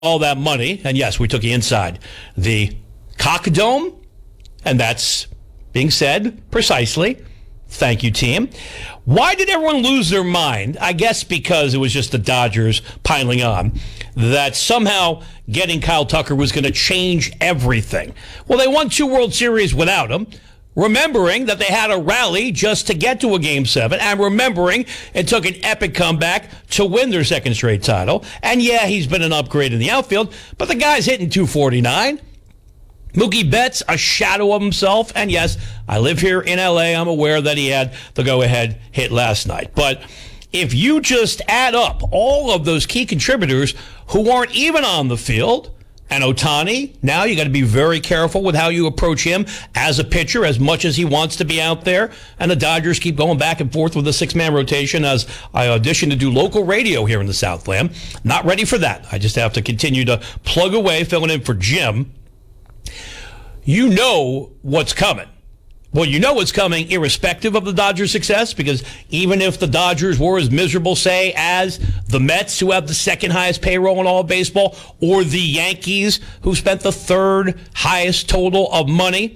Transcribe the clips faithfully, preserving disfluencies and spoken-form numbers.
all that money, and yes, we took you inside the Cock Dome, and that's being said precisely. Thank you, team. Why did everyone lose their mind? I guess because it was just the Dodgers piling on, that somehow getting Kyle Tucker was going to change everything. Well, they won two World Series without him, remembering that they had a rally just to get to a Game seven, and remembering it took an epic comeback to win their second straight title. And yeah, he's been an upgrade in the outfield, but the guy's hitting two forty-nine. Mookie Betts, a shadow of himself. And yes, I live here in L A. I'm aware that he had the go-ahead hit last night. But if you just add up all of those key contributors who aren't even on the field, and Ohtani, now you got to be very careful with how you approach him as a pitcher, as much as he wants to be out there. And the Dodgers keep going back and forth with a six-man rotation as I audition to do local radio here in the Southland. Not ready for that. I just have to continue to plug away, filling in for Jim. You know what's coming. Well, you know what's coming irrespective of the Dodgers' success, because even if the Dodgers were as miserable, say, as the Mets, who have the second highest payroll in all of baseball, or the Yankees, who spent the third highest total of money,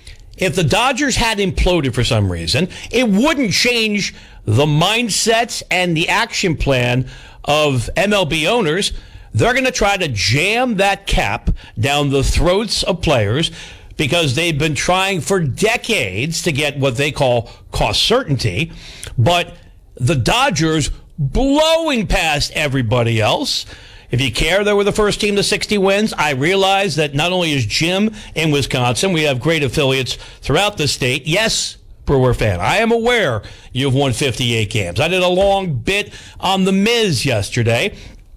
if the Dodgers had imploded for some reason, it wouldn't change the mindset and the action plan of M L B owners. They're going to try to jam that cap down the throats of players because they've been trying for decades to get what they call cost certainty. But the Dodgers blowing past everybody else. If you care, they were the first team to sixty wins. I realize that not only is Jim in Wisconsin, we have great affiliates throughout the state. Yes, Brewer fan, I am aware you've won fifty-eight games. I did a long bit on The Miz yesterday.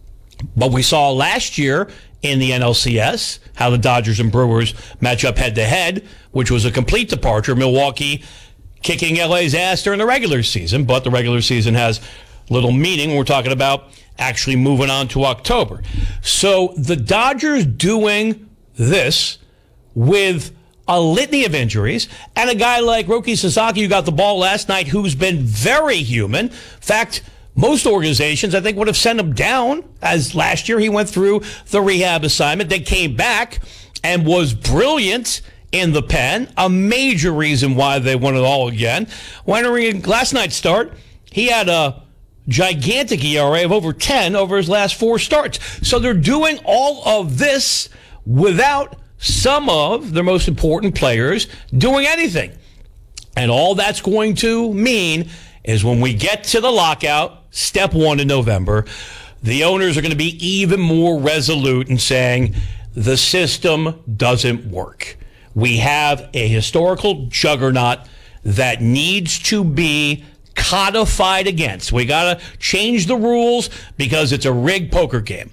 But we saw last year in the N L C S how the Dodgers and Brewers match up head-to-head, which was a complete departure. Milwaukee kicking L A's ass during the regular season, but the regular season has little meaning when we're talking about actually moving on to October. So the Dodgers doing this with a litany of injuries, and a guy like Roki Sasaki, who got the ball last night, who's been very human. In fact, most organizations, I think, would have sent him down, as last year he went through the rehab assignment, then came back and was brilliant in the pen, a major reason why they won it all again. Entering last night's start, he had a gigantic E R A of over ten over his last four starts. So they're doing all of this without some of their most important players doing anything. And all that's going to mean is when we get to the lockout, step one in November, the owners are going to be even more resolute in saying the system doesn't work. We have a historical juggernaut that needs to be codified against. We got to change the rules because it's a rigged poker game,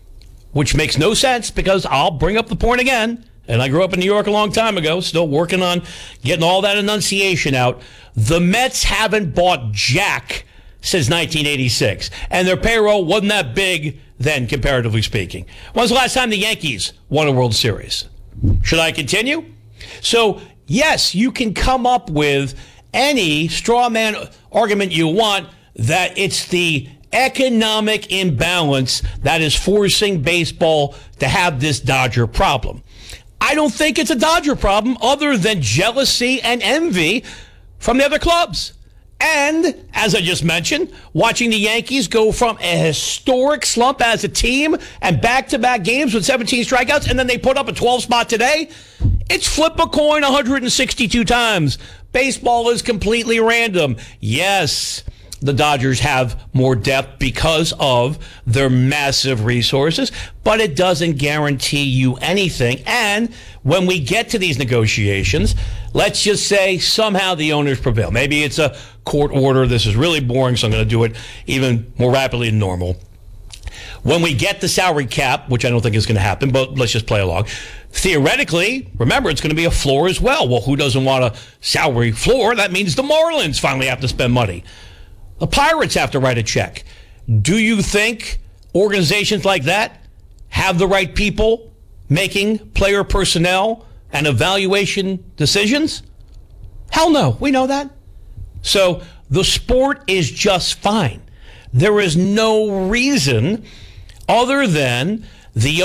which makes no sense because I'll bring up the point again. And I grew up in New York a long time ago, still working on getting all that enunciation out. The Mets haven't bought jack since nineteen eighty-six, and their payroll wasn't that big then, comparatively speaking. When's the last time the Yankees won a World Series? Should I continue? So, yes, you can come up with any straw man argument you want that it's the economic imbalance that is forcing baseball to have this Dodger problem. I don't think it's a Dodger problem other than jealousy and envy from the other clubs. And, as I just mentioned, watching the Yankees go from a historic slump as a team and back-to-back games with seventeen strikeouts, and then they put up a twelve spot today. It's flip a coin one hundred sixty-two times. Baseball is completely random. Yes, the Dodgers have more depth because of their massive resources, but it doesn't guarantee you anything. And when we get to these negotiations, let's just say somehow the owners prevail. Maybe it's a court order. This is really boring, so I'm going to do it even more rapidly than normal. When we get the salary cap, which I don't think is going to happen, but let's just play along. Theoretically, remember, it's going to be a floor as well. Well, who doesn't want a salary floor? That means the Marlins finally have to spend money. The Pirates have to write a check. Do you think organizations like that have the right people making player personnel and evaluation decisions? Hell no. We know that. So the sport is just fine. There is no reason other than The